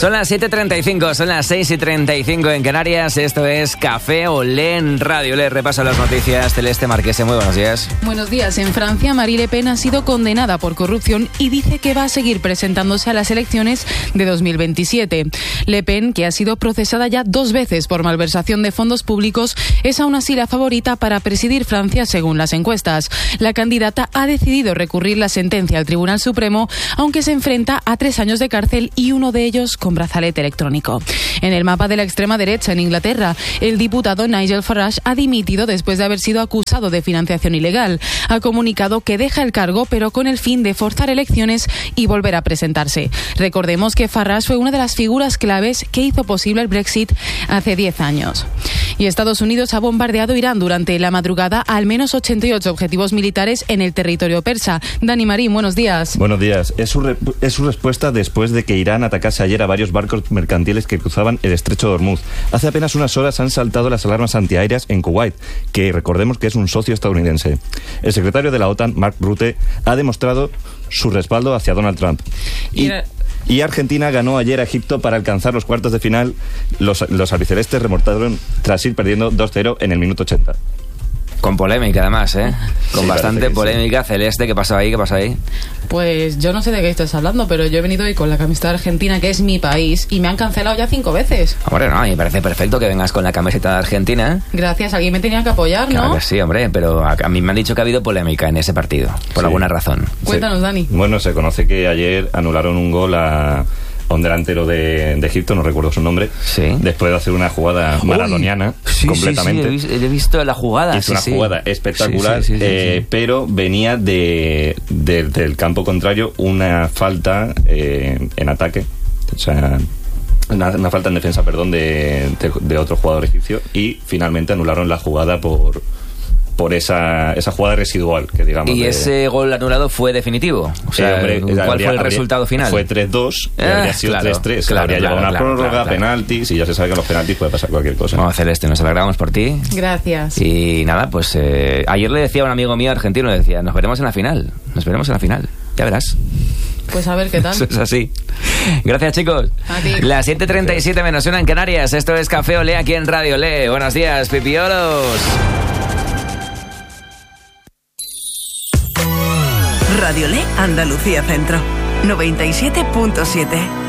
Son las 7:35, son las 6:35 en Canarias. Esto es Café Olé en Radio Olé. Repaso las noticias. Celeste Marquese, muy buenos días. Buenos días. En Francia, Marine Le Pen ha sido condenada por corrupción y dice que va a seguir presentándose a las elecciones de 2027. Le Pen, que ha sido procesada ya 2 veces por malversación de fondos públicos, es aún así la favorita para presidir Francia según las encuestas. La candidata ha decidido recurrir la sentencia al Tribunal Supremo, aunque se enfrenta a 3 años de cárcel y uno de ellos con brazalete electrónico. En el mapa de la extrema derecha en Inglaterra, el diputado Nigel Farage ha dimitido después de haber sido acusado de financiación ilegal. Ha comunicado que deja el cargo, pero con el fin de forzar elecciones y volver a presentarse. Recordemos que Farage fue una de las figuras claves que hizo posible el Brexit hace 10 años. Y Estados Unidos ha bombardeado Irán durante la madrugada al menos 88 objetivos militares en el territorio persa. Dani Marín, buenos días. Buenos días. Es su respuesta después de que Irán atacase ayer a varios barcos mercantiles que cruzaban el estrecho de Hormuz. Hace apenas unas horas han saltado las alarmas antiaéreas en Kuwait, que recordemos que es un socio estadounidense. El secretario de la OTAN, Mark Rutte, ha demostrado su respaldo hacia Donald Trump. Y Argentina ganó ayer a Egipto para alcanzar los cuartos de final. Los albicelestes remontaron tras ir perdiendo 2-0 en el minuto 80. Con polémica, además, ¿eh? Con Sí, bastante polémica. Sí. Celeste, ¿qué pasó ahí? ¿Qué pasó ahí? Pues yo no sé de qué estás hablando, pero yo he venido hoy con la camiseta de Argentina, que es mi país, y me han cancelado ya 5 veces. Hombre, no, me parece perfecto que vengas con la camiseta de Argentina. Gracias, alguien me tenía que apoyar, ¿no? Claro que sí, hombre, pero a mí me han dicho que ha habido polémica en ese partido, por Sí. alguna razón. Cuéntanos, Dani. Bueno, se conoce que ayer anularon un gol a un delantero de Egipto, no recuerdo su nombre, Sí. después de hacer una jugada maradoniana completamente. Sí, he visto la jugada. Hizo una jugada espectacular, Sí. pero venía del campo contrario una falta en ataque, o sea, una falta en defensa, perdón, de otro jugador egipcio, y finalmente anularon la jugada por esa jugada residual, que digamos. ¿Y ese gol anulado fue definitivo? O sea, ¿cuál fue el resultado final? Fue 3-2, habría sido 3-3. Habría llegado una prórroga, penaltis, y ya se sabe que en los penaltis puede pasar cualquier cosa. Bueno, Celeste, nos alegramos por ti. Gracias. Y nada, pues ayer le decía a un amigo mío argentino, le decía, nos veremos en la final, ya verás. Pues a ver qué tal. Eso es así. Gracias, chicos. A ti. Las 7:37 menos 1 en Canarias. Esto es Café Olé aquí en Radio Olé. Buenos días, pipiolos. Radio Olé, Andalucía Centro, 97.7.